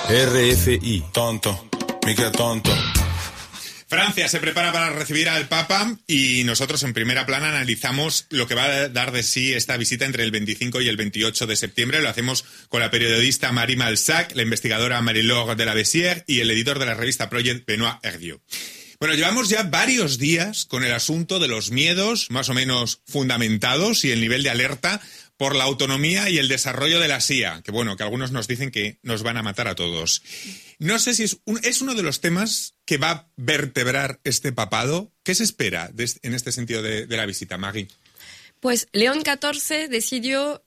RFI. Tonto, mica tonto. Francia se prepara para recibir al Papa y nosotros en Primera Plana analizamos lo que va a dar de sí esta visita entre el 25 y el 28 de septiembre. Lo hacemos con la periodista Marie Malsac, la investigadora Marie-Laure de la Bessière y el editor de la revista Project, Benoît Hervieux. Bueno, llevamos ya varios días con el asunto de los miedos más o menos fundamentados y el nivel de alerta por la autonomía y el desarrollo de la CIA, que bueno, que algunos nos dicen que nos van a matar a todos. No sé si es uno de los temas que va a vertebrar este papado. ¿Qué se espera en este sentido de la visita, Maggie? Pues León XIV decidió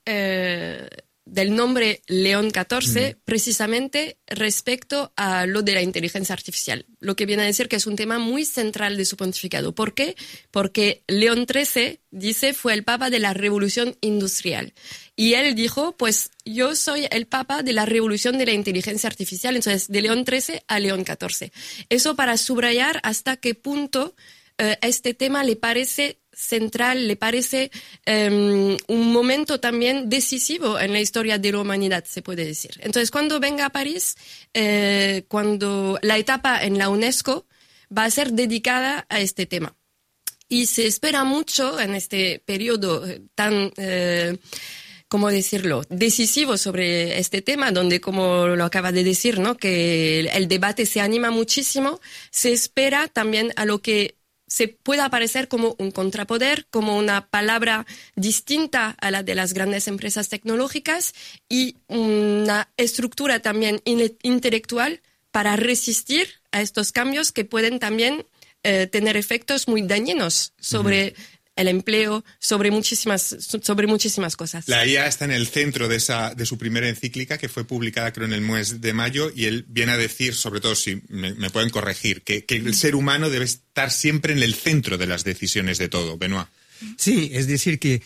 del nombre León XIV precisamente respecto a lo de la inteligencia artificial, lo que viene a decir que es un tema muy central de su pontificado. ¿Por qué? Porque León XIII, dice, fue el papa de la revolución industrial. Y él dijo, pues yo soy el papa de la revolución de la inteligencia artificial, entonces de León XIII a León XIV. Eso para subrayar hasta qué punto este tema le parece central, le parece un momento también decisivo en la historia de la humanidad, se puede decir. Entonces, cuando venga a París, cuando la etapa en la UNESCO va a ser dedicada a este tema. Y se espera mucho en este periodo tan... ¿cómo decirlo?, decisivo sobre este tema, donde, como lo acaba de decir, ¿no?, que el debate se anima muchísimo. Se espera también a lo que se pueda aparecer como un contrapoder, como una palabra distinta a la de las grandes empresas tecnológicas y una estructura también intelectual para resistir a estos cambios que pueden también tener efectos muy dañinos sobre el empleo, sobre muchísimas cosas. La IA está en el centro de su primera encíclica, que fue publicada creo en el mes de mayo, y él viene a decir, sobre todo si me pueden corregir, que el ser humano debe estar siempre en el centro de las decisiones de todo. Benoît. Sí, es decir que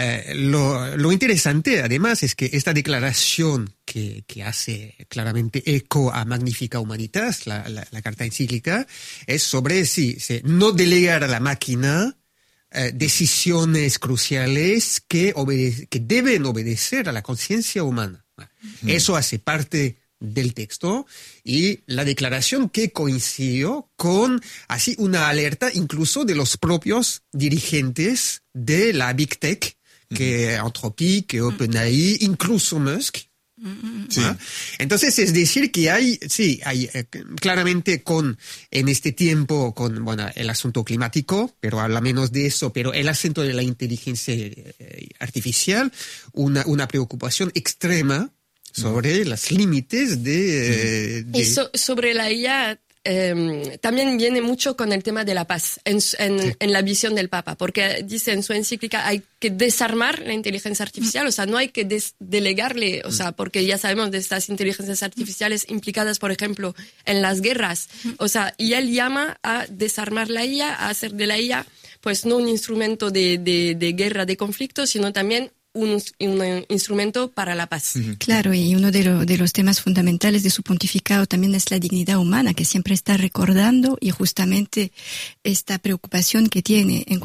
lo interesante además es que esta declaración que hace claramente eco a Magnificat Humanitas, la carta encíclica, es sobre no delegar a la máquina decisiones cruciales que deben obedecer a la conciencia humana. Eso hace parte del texto y la declaración que coincidió con así una alerta incluso de los propios dirigentes de la Big Tech, que Anthropic, que OpenAI, incluso Musk. Sí. Entonces es decir que hay claramente en este tiempo con el asunto climático, pero habla menos de eso, pero el asunto de la inteligencia artificial, una preocupación extrema sobre los límites de... Y sobre la IA también viene mucho con el tema de la paz en la visión del Papa, porque dice en su encíclica hay que desarmar la inteligencia artificial, o sea, no hay que delegarle, o sea, porque ya sabemos de estas inteligencias artificiales implicadas, por ejemplo, en las guerras, o sea, y él llama a desarmar la IA, a hacer de la IA, pues no un instrumento de guerra, de conflicto, sino también un instrumento para la paz. Claro, y uno de los temas fundamentales de su pontificado también es la dignidad humana, que siempre está recordando, y justamente esta preocupación que tiene en